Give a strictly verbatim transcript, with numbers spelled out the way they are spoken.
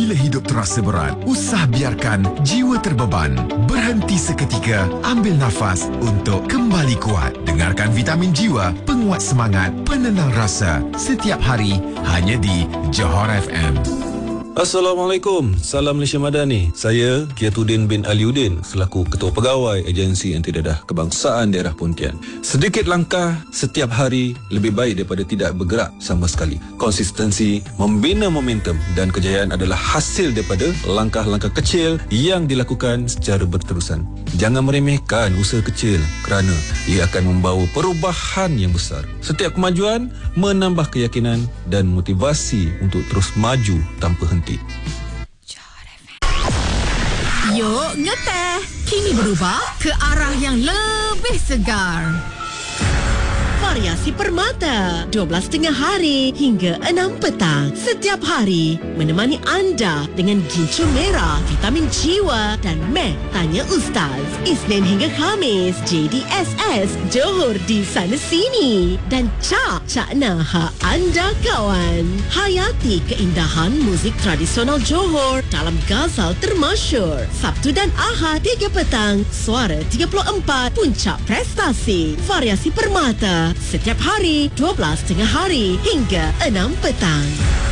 Bila hidup terasa berat, usah biarkan jiwa terbeban. Berhenti seketika, ambil nafas untuk kembali kuat. Dengarkan Vitamin Jiwa, penguat semangat, penenang rasa. Setiap hari, hanya di Johor F M. Assalamualaikum, salam Malaysia Madani. Saya Kiatuddin bin Aliuddin selaku Ketua Pegawai Agensi Anti-Dadah Kebangsaan Daerah Pontian. Sedikit langkah setiap hari lebih baik daripada tidak bergerak sama sekali. Konsistensi, membina momentum dan kejayaan adalah hasil daripada langkah-langkah kecil yang dilakukan secara berterusan. Jangan meremehkan usaha kecil kerana ia akan membawa perubahan yang besar. Setiap kemajuan menambah keyakinan dan motivasi untuk terus maju tanpa henti. Yuk ngeteh, kini berubah ke arah yang lebih segar. Variasi Permata, dua belas tengah hari hingga enam petang. Setiap hari menemani anda dengan gincu merah, vitamin jiwa dan meh tanya Ustaz. Isnin hingga Khamis, J D S S Johor di sana sini. Dan Cak Cakna hak anda kawan. Hayati keindahan muzik tradisional Johor dalam Ghazal termasyur. Sabtu dan Ahad tiga petang, Suara tiga puluh empat, Puncak Prestasi. Variasi Permata setiap hari dua belas tengah hari hingga enam petang.